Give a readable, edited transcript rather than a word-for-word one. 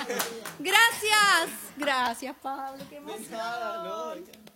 Gracias. Gracias, Pablo. Qué emoción. De nada, no.